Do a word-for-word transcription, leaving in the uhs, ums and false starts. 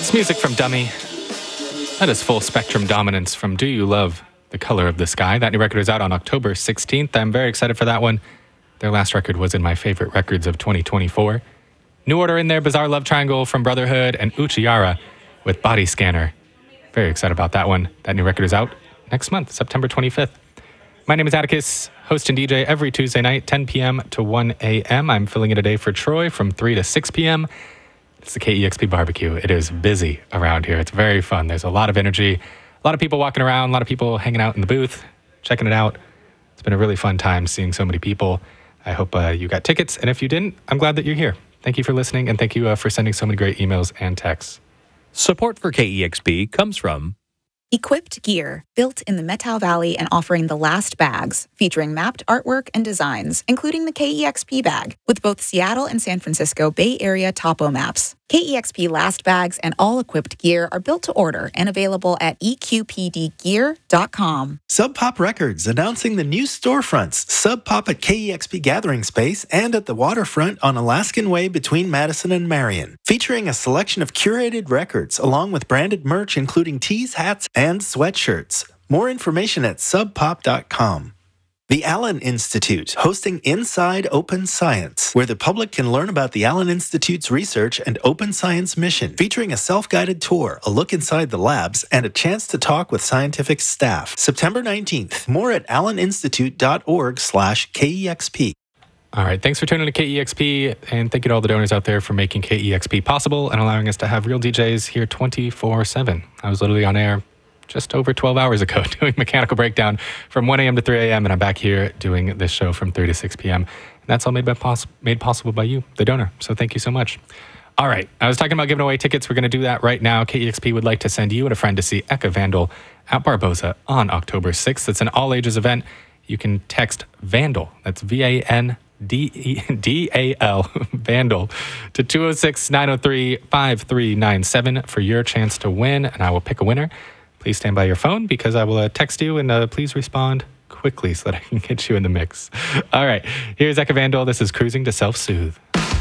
It's music from Dummy. That is Full Spectrum Dominance from Do You Love the Color of the Sky. That new record is out on October sixteenth. I'm very excited for that one. Their last record was in my favorite records of twenty twenty-four. New Order in there, Bizarre Love Triangle from Brotherhood, and Uchiara with Body Scanner. Very excited about that one. That new record is out next month, September twenty-fifth. My name is Atticus, host and D J every Tuesday night, ten p.m. to one a.m. I'm filling in today for Troy from three to six p.m. It's the K E X P barbecue. It is busy around here. It's very fun. There's a lot of energy, a lot of people walking around, a lot of people hanging out in the booth, checking it out. It's been a really fun time seeing so many people. I hope uh, you got tickets, and if you didn't, I'm glad that you're here. Thank you for listening, and thank you uh, for sending so many great emails and texts. Support for K E X P comes from Equipped Gear, built in the Methow Valley and offering the last bags, featuring mapped artwork and designs, including the K E X P bag, with both Seattle and San Francisco Bay Area topo maps. K E X P last bags and all equipped gear are built to order and available at e q p d gear dot com. Sub Pop Records announcing the new storefronts, Sub Pop at K E X P Gathering Space and at the waterfront on Alaskan Way between Madison and Marion, featuring a selection of curated records along with branded merch including tees, hats, and sweatshirts. More information at sub pop dot com. The Allen Institute, hosting Inside Open Science, where the public can learn about the Allen Institute's research and open science mission, featuring a self-guided tour, a look inside the labs, and a chance to talk with scientific staff. September nineteenth. More at allen institute dot org slash K E X P. All right, thanks for tuning to K E X P, and thank you to all the donors out there for making K E X P possible and allowing us to have real D Js here twenty-four seven. I was literally on air just over twelve hours ago doing Mechanical Breakdown from one a.m. to three a.m. and I'm back here doing this show from three to six p.m. And that's all made, by poss- made possible by you, the donor. So thank you so much. All right, I was talking about giving away tickets. We're going to do that right now. K E X P would like to send you and a friend to see Eka Vandal at Barboza on October sixth. It's an all-ages event. You can text Vandal, that's V A N D A L, Vandal, to two oh six, nine oh three, five three nine seven for your chance to win, and I will pick a winner. Please stand by your phone because I will uh, text you, and uh, please respond quickly so that I can get you in the mix. All right, here's Eka Vandal. This is Cruising to Self-Soothe.